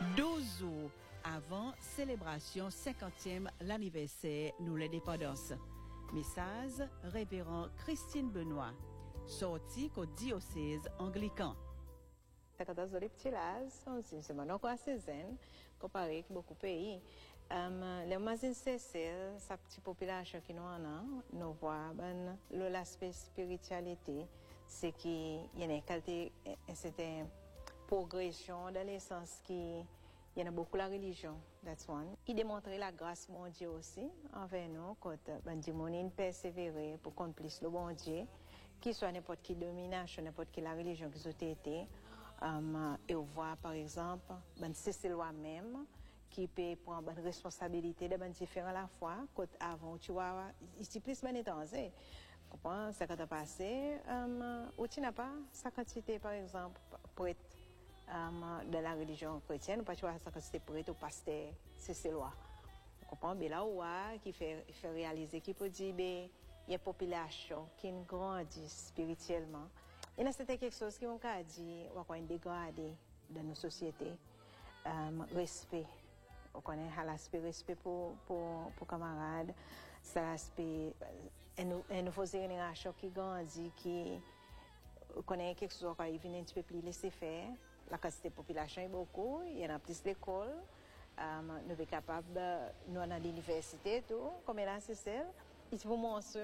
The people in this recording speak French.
12 jours avant célébration 50e l'anniversaire de l'indépendance. Message révérend Christine Benoît, sorti au diocèse anglican. 14 de petits las, c'est maintenant quoi zen comparé avec beaucoup de pays. Les mazines c'est sa petite population qui nous en a, nous voit l'aspect spiritualité, c'est qu'il y a une qualité, c'est une progression dans le sens qu'il y a beaucoup la religion, that's one. Il démontre la grâce de Dieu aussi envers nous quand on persévérer pour qu'on puisse le bon Dieu, qu'il soit n'importe quelle domination, n'importe quelle religion qui a été. Et on voit par exemple, c'est loi même qui peut prendre une responsabilité de différents à la fois. Quand avant, tu vois, il plus de temps. Comprends? Ça quand tu as passé, ou tu n'as pas sa quantité, par exemple, pour être dans la religion chrétienne, ou pas tu vois sa quantité pour être au pasteur, c'est loi. Comprends? Mais là, où qui fait réaliser, qui peut dire, il y a une population qui grandit spirituellement. Et là, c'était quelque chose qui m'a dit, on va dégrader dans nos sociétés. Respect. On connaît l'aspect respect pour camarades. C'est l'aspect, une nouvelle génération qui grandit, qui connaît quelque chose qui vient un petit peu plus laisser faire. La quantité de population est beaucoup, il y en a plus d'écoles. Nous sommes capables, nous, à l'université, tout, comme là, c'est celle. Il faut montrer